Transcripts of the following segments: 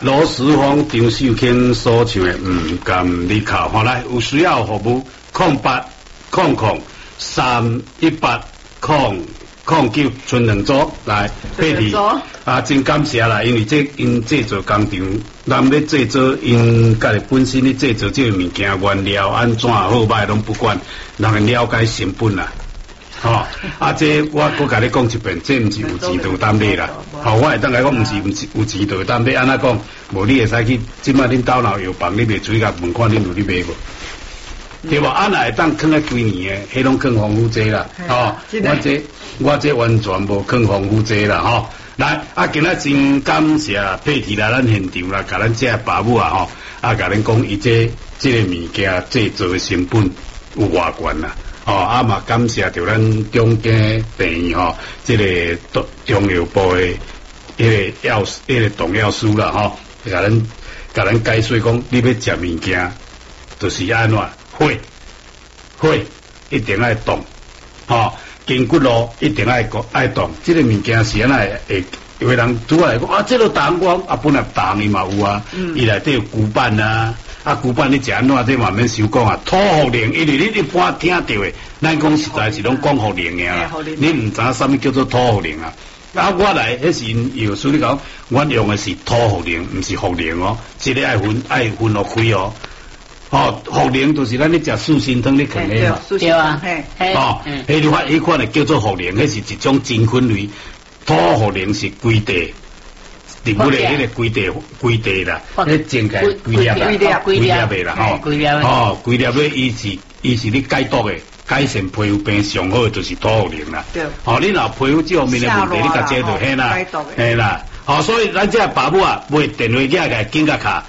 罗时丰、张秀卿所唱的《不甘你靠》，好来，有需要服务08003809剩2组来配题啊，真感谢啦，因为因制作工厂，咱咧制作因家己本身咧制作这个物件原料安怎好歹拢不管，人了解成本啦。哦，这我甲你讲一遍，这毋是有钱就担买啦。哦，我会当来讲，毋是有钱就担买，安怎讲？无你会使去，即摆恁斗闹药房，你卖水甲问看恁有咧买无？对无？啊，若会当囥咧规年诶，迄拢囥防腐剂啦。哦，我这完全无囥防腐剂啦。吼，来，今仔真感谢佩蒂来咱现场啦，甲咱这爸母啊，吼，甲恁讲伊这个物件制作诶成本有偌悬啦。哦，嘛感谢着咱中间病院吼，这个中药部诶迄个动药师啦，吼，甲咱解说讲，你要食物件，就是安怎火一定爱动，吼，筋骨路一定爱动，这个物件是安怎会？有的人拄来讲啊，这个重我本来重伊嘛有啊，伊内底有骨板啊。骨板你食安怎？这嘛免想讲啊，土茯苓，因为你一般听到诶，咱讲实在是拢讲茯苓诶啦，你毋知影啥物叫做土茯苓啊？我来迄时药师你讲，我用诶是土茯苓，毋是茯苓哦，这个爱分落开哦。哦，茯苓就是咱咧食素心汤咧啃诶嘛， 对啊， 哦，迄款诶叫做茯苓，迄是一种真菌类，土茯苓是规地。植物咧，迄个规地啦，迄整个规粒诶啦，吼，规粒诶，伊是你解毒诶，改善皮肤病上好就是土茯苓啦。对，哦，你若皮肤这方面诶问题，你甲这就嘿啦，嘿啦，哦，所以咱这爸母啊，买电话机个紧甲卡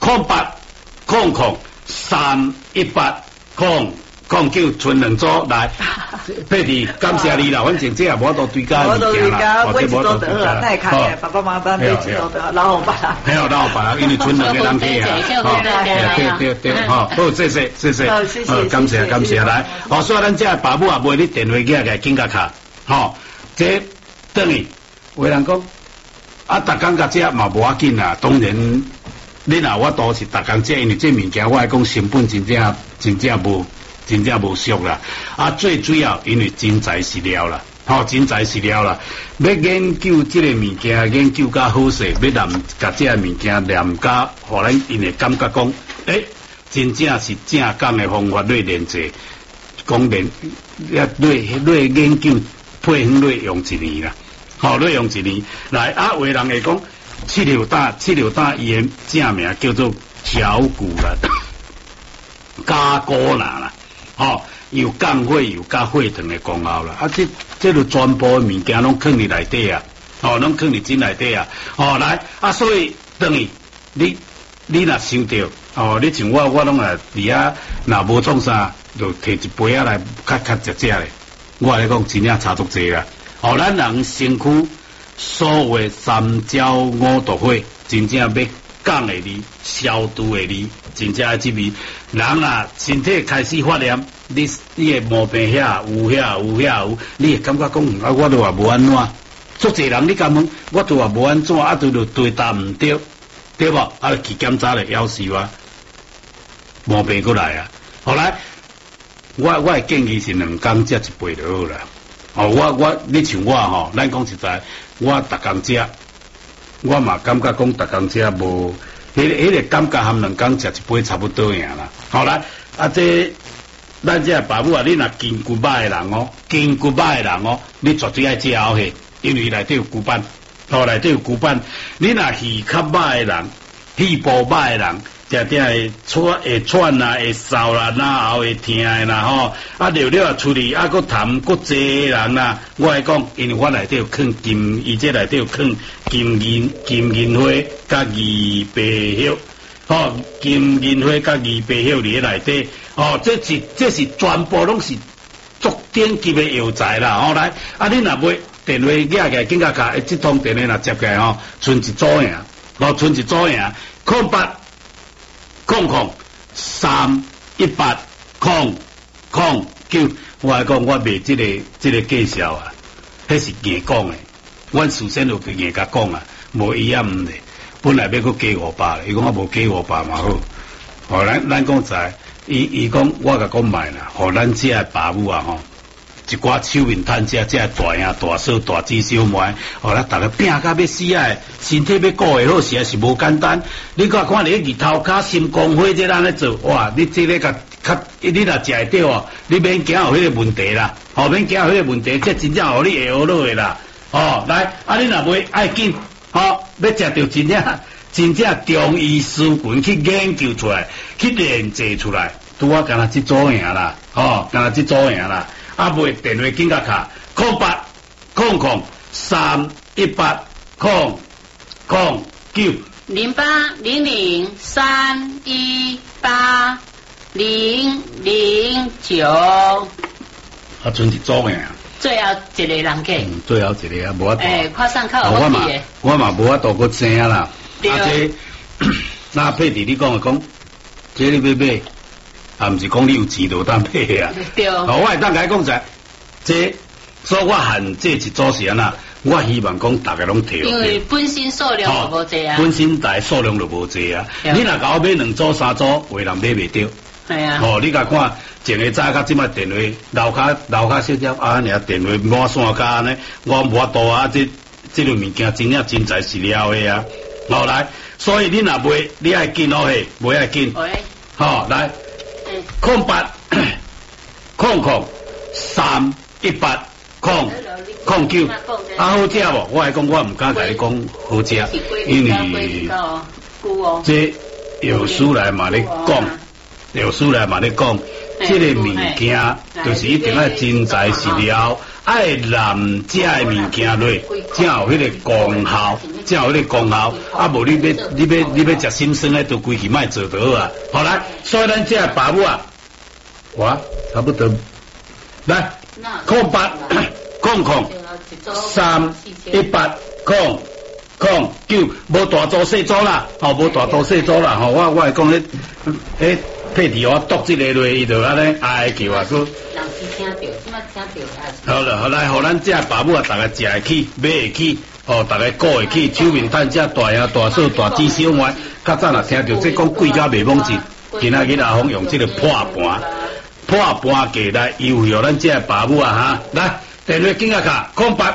0800318009剩2组来，佩蒂感谢你啦，反正这也无多对家物件啦， 我这无多得了，那看爸爸妈妈买几多得，老好吧？ 还有老好吧？因为剩2个人去啊，对，好，谢谢，感谢来，好，所以咱这爸母啊，买你电话机个紧甲卡，好，这等于有人讲啊，逐工甲这嘛无要紧啦，当然，你若我都是逐工这，因为这物件我来讲成本真正无俗啦，最主要因为真材实料啦，真材实料啦。要研究这个物件，研究较好势，要让甲这个物件念甲，互咱因会感觉讲，真正是正港的方法来练习，讲练研究配方来用1年啦，来用1年来有的人会讲七流胆伊的正名叫做调骨啦，加固啦。有降火有加血糖的功效啦，这就全部的物件拢放伫内底啊，拢放伫真内底啊，来所以等于你若想到你像我拢啊伫遐若无创啥，就摕一杯来较食咧，我来讲真正差足济啦，咱人身躯所有的3焦5毒火，真正要降的哩，消毒的哩，真正这味，人啊身体开始发炎。你的毛病遐有，你会感觉讲我都话无安怎，足侪人你敢问，我都话无安怎，就对答唔对，对无？去检查咧，夭寿啊，毛病过来啊。后来我会建议是2工食1杯就好啦。你像我咱讲实在，我逐工食，我嘛感觉讲逐工食无，迄个感觉含2工食1杯差不多样啦。好来这。咱这爸母啊，你若筋骨歹的人你绝对爱食好些，因为内底有骨板，内底有骨板。你若气较歹的人，气部歹的人，会喘啊，会嗽啦，然后会疼的啦，了出去佫痰佫济的人啦，我来讲，因为我内底有放金，伊这内底有放金银花甲二白叶。金银花甲二白叶伫内底，这是全部拢是足顶级的药材啦，来，你若买电话寄来，紧甲卡，这通电话若接起来，剩1组尔，剩1组尔08003809，我来讲，我卖这个介绍啊，迄是硬讲的，阮事先就硬甲讲啊，无伊也毋咧。 本来要佮加500，伊讲我无加500嘛好，好咱讲在，伊讲我甲讲卖啦，互咱这个爸母啊吼。一寡手面摊这大兄大嫂大姊小妹，哦，咱大家拼甲要死啊！身体要顾会好，实在是无简单。你看你日头壳心光火这咱咧做，哇！你这个较，你若食会到哦，你免惊有迄个问题啦，哦，免惊有迄个问题，这真正互你会学落的啦。哦，来，你若袂爱紧，哦，要食到真正中医师群去研究出来，去研制出来，拄啊，干那这组赢啦，哦，干那这组赢啦。袂电话紧甲卡 08090809。 啊，存一组诶。 最后一个人计。 最后一个啊，无法度。 看上靠我嘛无法度搁生啦。这那佩弟你讲这你要买。啊，毋是讲你有钱就当买啊！ 对。 我会当甲你讲者，这所以我限这一组是安那，我希望讲大家拢摕。 因为本身数量就无济啊。 本身大数量就无济啊！你若甲我买2组3组，有人买袂着。 系啊。 你甲看前个早甲即摆电话楼骹小条啊，尔电话满线甲安尼，我无法度啊！这个物件真正真材实料的啊！来，所以你若买，你爱紧哦嘿，袂爱紧。来。08003809，好食无？我来讲，我唔敢甲你讲好食，因为这药师来嘛咧讲，这个物件就是一定要真材实料，爱남食的物件类，才有迄个功效，啊，无你要食心酸的，就规气卖做得啊。好来，所以咱这爸母啊，我差不多来08003809，无大组细组啦，无大组细组啦，我会讲迄配题我读这个落，伊就安尼哀叫啊，说。好了，来，互咱这爸母啊，大家食会起，买会起，大家顾会起，手面摊这大兄大嫂大姊小妹，较早若听到这讲贵甲袂猛劲，今仔日阿峰用这个破盘价来优惠咱这爸母啊哈，来电话紧啊卡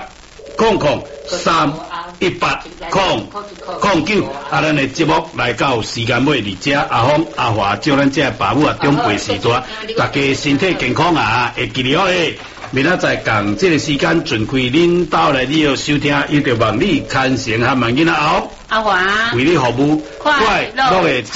08003809，咱的节目来到时间尾，而且阿峰阿华祝咱这爸母啊长辈时代，大家身体健康啊，会记得好诶。明仔载共这个时间准开恁兜来你要收听，伊就望你牵成和万囡仔后阿华为你服务，快乐的。